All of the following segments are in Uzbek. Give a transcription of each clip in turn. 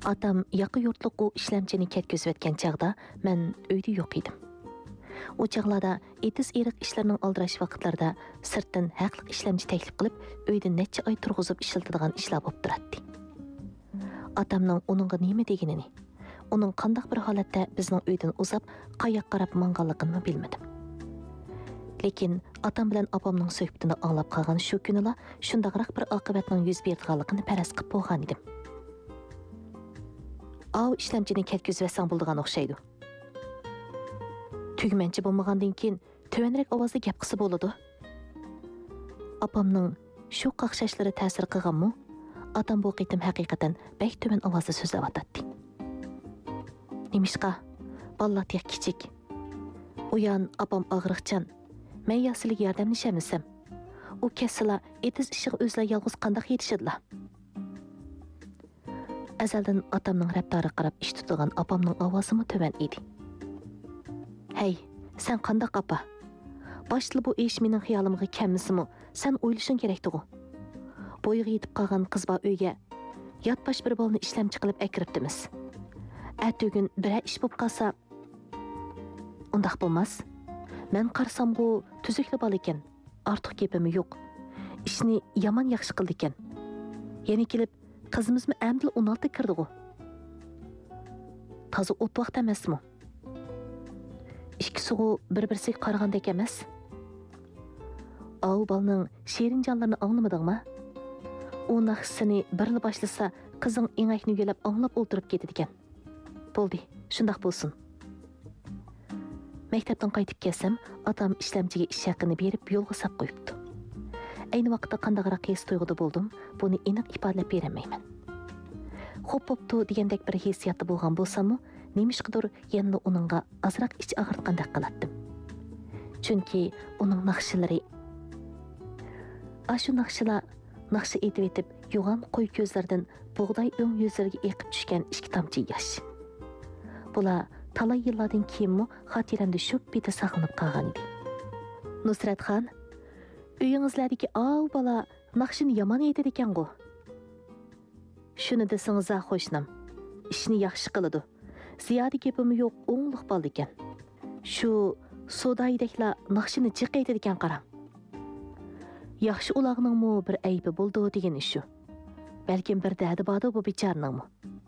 Atam yaqı yurtluq o işlemchini ketkizib etgan chaqda men uyda yo'q edim. O chaqlarda etiz eriq ishlarining aldirash vaqtlarida sirtdan haqliq ishlamchi taklif qilib, uyda necha oy turg'izib ishlatadigan ishlar bo'lib turadi. Atamning uningga nima deganini, uning qandaq bir holatda bizning uydan uzab, qayoqqa qarab manganligini bilmadim. Lekin atam bilan opamning suhbatini anglab qolgan shu kunila shundaqroq bir oqibatning yuz berganligini faraz qilib bo'lgan edim. Av ishlamchini ketkizvesang bo'ldigan o'xshaydi. Tugmanchi bo'lmagandan keyin tovanrak ovozda gap qilsa bo'ladi. Opamning shu qaqshashlari ta'sir qilganmi? Atam bu qitim haqiqatan bek tuvan ovozda so'zlayotdi. Nimishqa? Ballar tek kichik. Uyan opam og'riqchan. Men yaxshilik yordamlashamsam. U kasala etiz ishiga o'zlar yolg'iz qandoq yetishadilar? Azaldan atamning raptari qarab ish tutgan opamning ovozimi tuvan edi. Hey, sen qandoq apa? Boshli bu ish mening xiyolimga kelmasimi? Sen o'ylashing kerakdi-ku. Bo'yiga yetib qolgan qiz bor uyga yotbash bir bolni ishlamchi qilib akiribdimiz. Atugin bir ish bo'lib qolsa, undaq bo'lmas. Men qarsamgu tuzukli bola ekan. Ortiq gapim yo'q. Ishni yomon yaxshi qildi ekan. Yana kelib qizimizmi amdil 16 kirdi-ku. Toza o't vaqt emasmi? İkisi bir-birsiga qaragandek emas. Av balning shirin jonlarini anglamadingmi? U naqsini birli boshlasa, qizing engakni yelab anglab o'ltirib ketadi ekan. Bo'ldi, shundoq bo'lsin. Maktabdan qaytib kelsam, atam ishlamchiga ish haqini berib yo'lga sap qo'yibdi. Ayni vaqtda qandaqroq his tuyg'uda bo'ldim, buni aniq ifodalab bermayman. Xo'p bo'pti degandek bir hissiyatda bo'lgan bo'lsam-mu, nemishqidir yana uningga azroq ich og'ritgandek qilatdim. Chunki uning naqshlari ashu naqshlar naqshi etib etib yo'g'on qo'y ko'zlardan bug'doy o'ng yuzlariga eqib tushgan ikki tomchi yosh. Bular talay yillardan keyinmi xotiramda shu biti saqlanib qolgan edi. Nusratxon, uyingizlardagi av bola naqshini yomon aytadi ekan-ku. Shuni desangiz xo'shnam, ishni yaxshi qiladi. Ziyoda gapim yo'q, o'ngluq bo'ldi ekan. Shu sodaydaklar naqshini chiqaytadi ekan qarang. Yaxshi ulag'ningmi bir aybi bo'ldi degan shu. Balkim bir dadi bordi bu bechorningmi.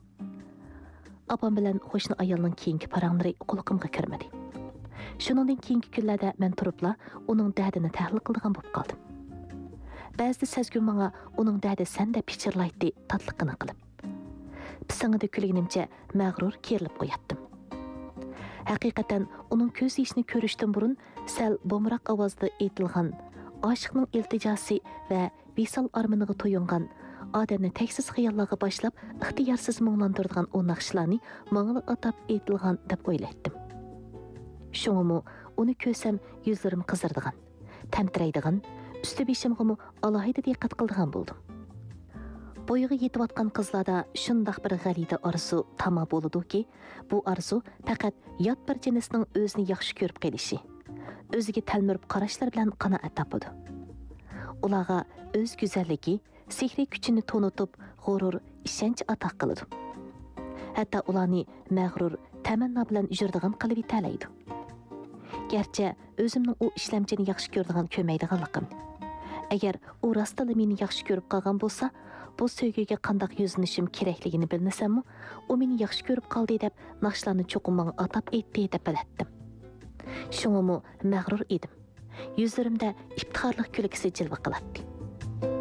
Opam bilan qo'shni ayolning keyingi paranglari quloqimga kirmadi. Shuningdek keyingi kunlarda men turibla uning dadini tahlil qilgan bo'lib qoldim. Ba'zida sezgim menga uning dadi senda pichirlaydi tatliqini qilib. Pisangida kulganimcha mag'rur kerilib qo'yatdim. Haqiqatan uning ko'z yashini ko'rishdan burun sal bo'mroq ovozda aytilgan oshiqning iltijosi va visol armoniga to'yingan odamni taksiz xayollarga boshlab ixtiyorsiz munglantirgan o naqshlarni menga atab aytilgan deb o'yladim. Shuningmi uni ko'rsam yuzlarim qizardigan, tamtiraydigan, usti beshimga alohida diqqat qildigan bo'ldim. Bo'yiga yetayotgan qizlarda shundoq bir g'alida orzu tama bo'ladi-ki, bu orzu faqat yot bir jinsning o'zini yaxshi ko'rib qelishi, o'ziga talmirib qarashlar bilan qanoat topadi. Ularga o'z go'zalligi, sehriy kuchini tonutib, g'urur, ishonch ato qiladi. Hatto ularni mag'rur, tamanno bilan yuradigan qilib italaydi. Garchi o'zimning u ishlamchini yaxshi ko'radigan ko'maydiganligim. Agar u rostla meni yaxshi ko'rib qolgan bo'lsa, bu sevgiga qandoq yuzlanishim kerakligini bilmasam-mu, u meni yaxshi ko'rib qoldi deb naqshlarni cho'qim menga atab aytdi deb bilatdim. Shuningmi mag'rur edim. Yuzlarimda iftixorlik kulgisi jilva qiladi.